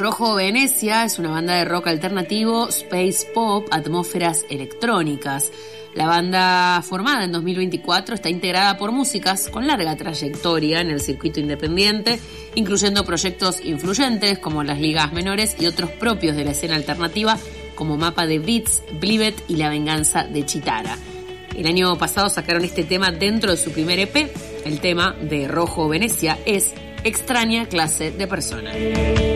Rojo Venecia es una banda de rock alternativo, space pop, atmósferas electrónicas. La banda, formada en 2024, está integrada por músicas con larga trayectoria en el circuito independiente, incluyendo proyectos influyentes como las ligas menores y otros propios de la escena alternativa como Mapa de Beats, Blivet y La Venganza de Chitara. El año pasado sacaron este tema dentro de su primer EP. El tema de Rojo Venecia es Extraña clase de persona.